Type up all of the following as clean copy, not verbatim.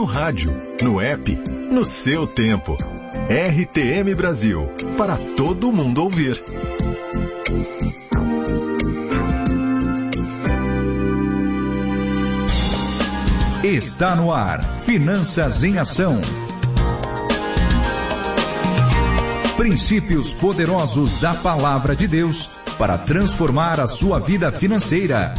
no rádio, no app, no seu tempo. RTM Brasil, para todo mundo ouvir. Está no ar, Finanças em Ação. Princípios poderosos da Palavra de Deus para transformar a sua vida financeira.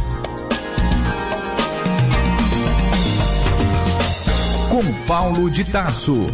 Com Paulo de Tarso.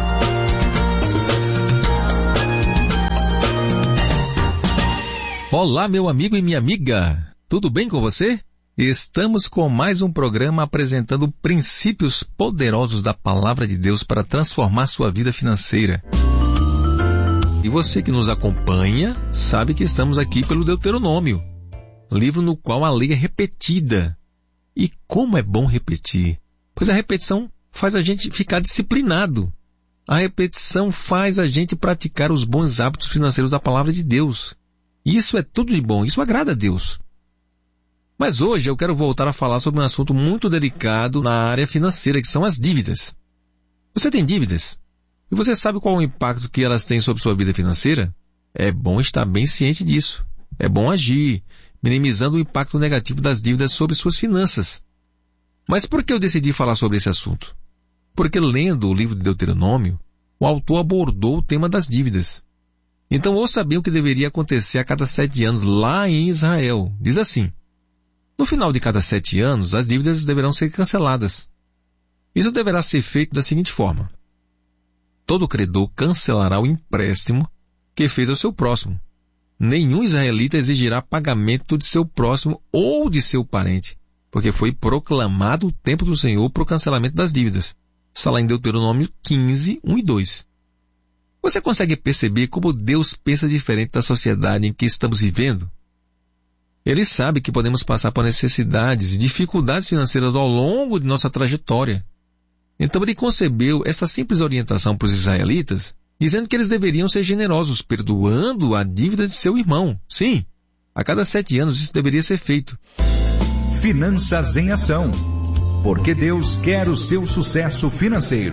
Olá, meu amigo e minha amiga. Tudo bem com você? Estamos com mais um programa apresentando princípios poderosos da Palavra de Deus para transformar sua vida financeira. E você que nos acompanha sabe que estamos aqui pelo Deuteronômio, livro no qual a lei é repetida. E como é bom repetir, pois a repetição faz a gente ficar disciplinado. A repetição faz a gente praticar os bons hábitos financeiros da Palavra de Deus. E isso é tudo de bom, isso agrada a Deus. Mas hoje eu quero voltar a falar sobre um assunto muito delicado na área financeira, que são as dívidas. Você tem dívidas? E você sabe qual é o impacto que elas têm sobre sua vida financeira? É bom estar bem ciente disso. É bom agir, minimizando o impacto negativo das dívidas sobre suas finanças. Mas por que eu decidi falar sobre esse assunto? Porque lendo o livro de Deuteronômio, o autor abordou o tema das dívidas. Então ouça bem o que deveria acontecer a cada 7 anos lá em Israel. Diz assim: no final de cada 7 anos, as dívidas deverão ser canceladas. Isso deverá ser feito da seguinte forma: todo credor cancelará o empréstimo que fez ao seu próximo. Nenhum israelita exigirá pagamento de seu próximo ou de seu parente, porque foi proclamado o tempo do Senhor para o cancelamento das dívidas. Está lá em Deuteronômio 15, 1 e 2. Você consegue perceber como Deus pensa diferente da sociedade em que estamos vivendo? Ele sabe que podemos passar por necessidades e dificuldades financeiras ao longo de nossa trajetória. Então ele concebeu essa simples orientação para os israelitas, dizendo que eles deveriam ser generosos, perdoando a dívida de seu irmão. Sim, a cada 7 anos isso deveria ser feito. Finanças em Ação, porque Deus quer o seu sucesso financeiro.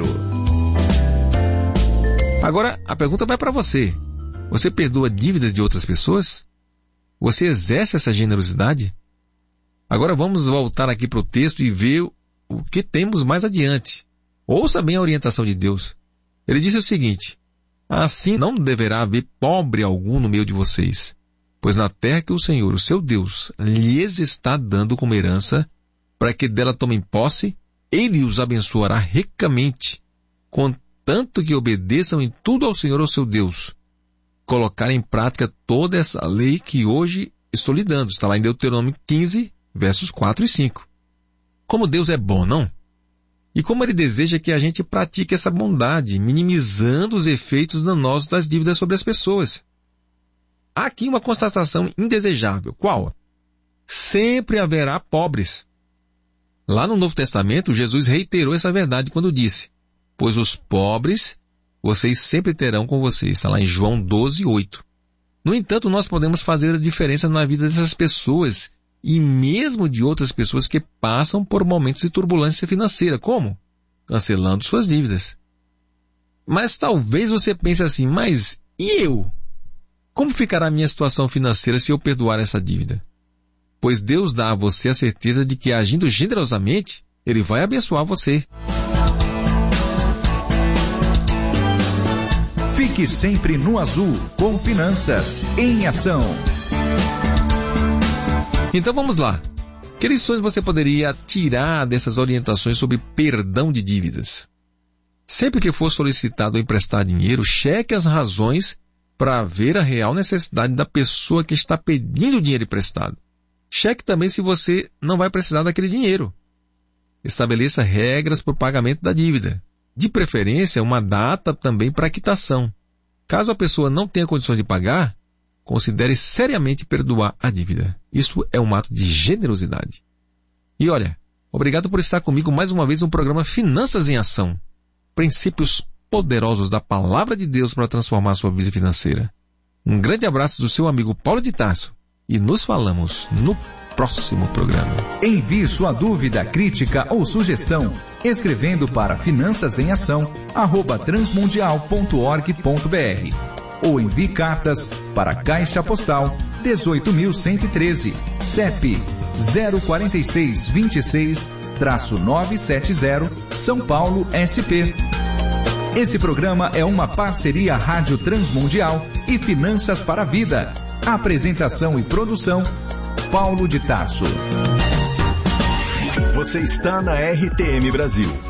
Agora, a pergunta vai para você. Você perdoa dívidas de outras pessoas? Você exerce essa generosidade? Agora vamos voltar aqui para o texto e ver o que temos mais adiante. Ouça bem a orientação de Deus. Ele disse o seguinte: assim não deverá haver pobre algum no meio de vocês, pois na terra que o Senhor, o seu Deus, lhes está dando como herança, para que dela tomem posse, ele os abençoará ricamente, contanto que obedeçam em tudo ao Senhor, o seu Deus. Colocar em prática toda essa lei que hoje estou lhe dando. Está lá em Deuteronômio 15, versos 4 e 5. Como Deus é bom, não? E como Ele deseja que a gente pratique essa bondade, minimizando os efeitos danosos das dívidas sobre as pessoas. Há aqui uma constatação indesejável. Qual? Sempre haverá pobres. Lá no Novo Testamento, Jesus reiterou essa verdade quando disse: pois os pobres vocês sempre terão com vocês. Está lá em João 12, 8. No entanto, nós podemos fazer a diferença na vida dessas pessoas e mesmo de outras pessoas que passam por momentos de turbulência financeira. Como? Cancelando suas dívidas. Mas talvez você pense assim: mas e eu? Como ficará a minha situação financeira se eu perdoar essa dívida? Pois Deus dá a você a certeza de que, agindo generosamente, Ele vai abençoar você. Fique sempre no azul com Finanças em Ação. Então vamos lá. Que lições você poderia tirar dessas orientações sobre perdão de dívidas? Sempre que for solicitado ou emprestar dinheiro, cheque as razões para ver a real necessidade da pessoa que está pedindo o dinheiro emprestado. Cheque também se você não vai precisar daquele dinheiro. Estabeleça regras para o pagamento da dívida. De preferência, uma data também para a quitação. Caso a pessoa não tenha condições de pagar, considere seriamente perdoar a dívida. Isso é um ato de generosidade. E olha, obrigado por estar comigo mais uma vez no programa Finanças em Ação. Princípios poderosos da Palavra de Deus para transformar a sua vida financeira. Um grande abraço do seu amigo Paulo de Tarso. e nos falamos no próximo programa. Envie sua dúvida, crítica ou sugestão escrevendo para finançasemação@transmundial.org.br ou envie cartas para Caixa Postal 18.113, CEP 04626-970, São Paulo, SP. Esse programa é uma parceria Rádio Transmundial e Finanças para a Vida. Apresentação e produção, Paulo de Tarso. Você está na RTM Brasil.